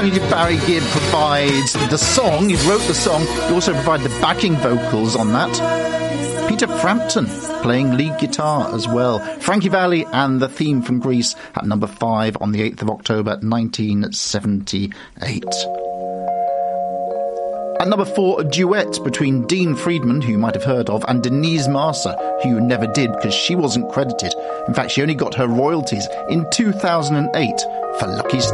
only did Barry Gibb provide the song, he wrote the song, he also provided the backing vocals on that. Peter Frampton playing lead guitar as well. Frankie Valli and the theme from Grease at number 5 on the 8th of October 1978. At number 4, a duet between Dean Friedman, who you might have heard of, and Denise Marcer, who you never did because she wasn't credited. In fact, she only got her royalties in 2008 for Lucky Star.